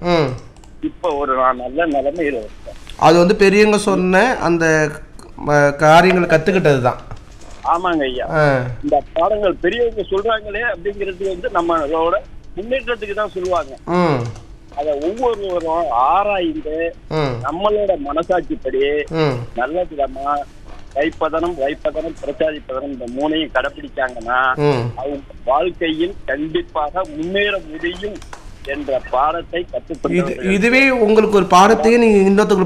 இப்ப ஒரு நான் நல்ல நிலைமையில இருக்கேன். அது வந்து பெரியவங்க சொன்ன அந்த காரியங்களை கத்துக்கிட்டது தான். ஆமாங்க ஐயா. இந்த பாடங்கள் பெரியவங்க சொல்றாங்களே அப்படிங்கிறது வந்து நம்மளோட முன்னேற்றத்துக்கு தான் சொல்லுவாங்க. அத ஒவ்வொருவரும் ஆராய்ந்து நம்மளோட மனசாட்சிப்படி நல்ல விதமா வைப்பதனம் பிரச்சாதிப்பதனம் இந்த மூணையும் கடைபிடிச்சாங்கன்னா அவங்க வாழ்க்கையில் கண்டிப்பாக முன்னேற முடியும் என்ற பாடத்தை கற்றுக்கொண்டு இதுவே உங்களுக்கு ஒரு பாடத்தையே நீங்க இன்னொருத்தவங்களுக்கு